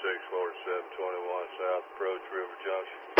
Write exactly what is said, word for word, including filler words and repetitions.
six four seven twenty-one South, approach River Junction.